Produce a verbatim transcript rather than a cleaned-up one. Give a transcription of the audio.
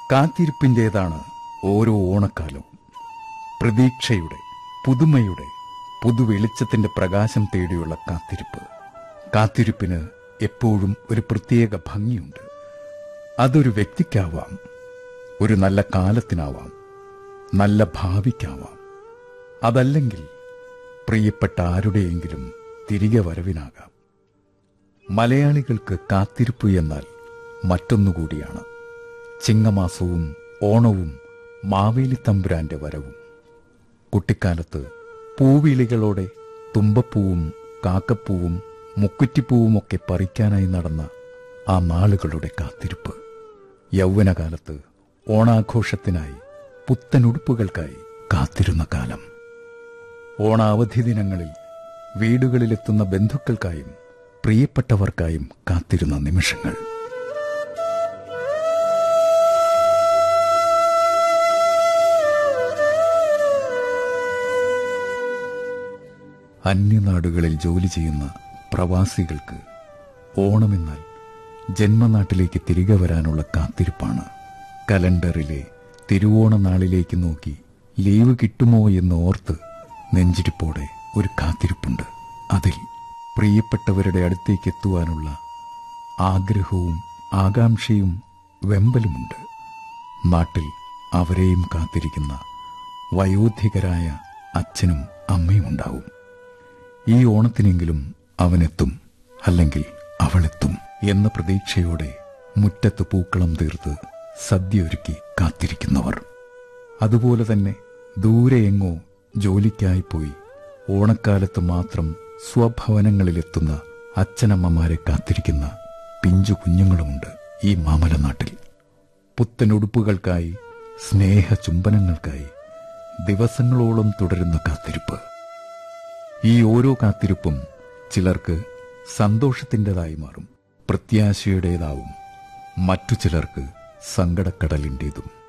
കാത്തിരിപ്പിന്റേതാണ് ഓരോ ഓണക്കാലവും. പ്രതീക്ഷയുടെ, പുതുമയുടെ, പുതുവെളിച്ചത്തിന്റെ പ്രകാശം തേടിയുള്ള കാത്തിരിപ്പ്. കാത്തിരിപ്പിന് എപ്പോഴും ഒരു പ്രത്യേക ഭംഗിയുണ്ട്. അതൊരു വ്യക്തിക്കാവാം, ഒരു നല്ല കാലത്തിനാവാം, നല്ല ഭാവിക്കാവാം. അതല്ലെങ്കിൽ പ്രിയപ്പെട്ട ആരുടെയെങ്കിലും തിരികെ വരവിനാകാം. മലയാളികൾക്ക് കാത്തിരിപ്പ് എന്നാൽ മറ്റൊന്നുകൂടിയാണ്. ചിങ്ങമാസവും ഓണവും മാവേലിത്തമ്പുരാന്റെ വരവും. കുട്ടിക്കാലത്ത് പൂവിളികളോടെ തുമ്പപ്പൂവും കാക്കപ്പൂവും മുക്കുറ്റിപ്പൂവുമൊക്കെ പറിക്കാനായി നടന്ന ആ നാളുകളുടെ കാത്തിരിപ്പ്. യൗവനകാലത്ത് ഓണാഘോഷത്തിനായി പുത്തനുടുപ്പുകൾക്കായി കാത്തിരുന്ന കാലം. ഓണാവധി ദിനങ്ങളിൽ വീടുകളിലെത്തുന്ന ബന്ധുക്കൾക്കായും പ്രിയപ്പെട്ടവർക്കായും കാത്തിരുന്ന നിമിഷങ്ങൾ. അന്യനാടുകളിൽ ജോലി ചെയ്യുന്ന പ്രവാസികൾക്ക് ഓണമെന്നാൽ ജന്മനാട്ടിലേക്ക് തിരികെ വരാനുള്ള കാത്തിരിപ്പാണ്. കലണ്ടറിലെ തിരുവോണ നാളിലേക്ക് നോക്കി ലീവ് കിട്ടുമോ എന്ന് ഓർത്ത് നെഞ്ചിരിപ്പോടെ ഒരു കാത്തിരിപ്പുണ്ട്. അതിൽ പ്രിയപ്പെട്ടവരുടെ അടുത്തേക്ക് എത്തുവാനുള്ള ആഗ്രഹവും ആകാംക്ഷയും വെമ്പലുമുണ്ട്. നാട്ടിൽ അവരെയും കാത്തിരിക്കുന്ന വയോധികരായ അച്ഛനും അമ്മയും ഉണ്ടാവും. ഈ ഓണത്തിനെങ്കിലും അവനെത്തും, അല്ലെങ്കിൽ അവളെത്തും എന്ന പ്രതീക്ഷയോടെ മുറ്റത്ത് പൂക്കളം തീർത്ത് സദ്യ ഒരുക്കി കാത്തിരിക്കുന്നവർ. അതുപോലെ തന്നെ ദൂരെ എങ്ങോ ജോലിക്കായി പോയി ഓണക്കാലത്ത് മാത്രം സ്വഭവനങ്ങളിലെത്തുന്ന അച്ഛനമ്മമാരെ കാത്തിരിക്കുന്ന പിഞ്ചു കുഞ്ഞുങ്ങളുമുണ്ട് ഈ മാമലനാട്ടിൽ. പുത്തനുടുപ്പുകൾക്കായി, സ്നേഹ ചുംബനങ്ങൾക്കായി ദിവസങ്ങളോളം തുടരുന്ന കാത്തിരിപ്പ്. ഈ ഓരോ കാത്തിരിപ്പും ചിലർക്ക് സന്തോഷത്തിൻ്റെതായി മാറും, പ്രത്യാശയുടേതാവും. മറ്റു ചിലർക്ക് സങ്കടക്കടലിൻ്റേതും.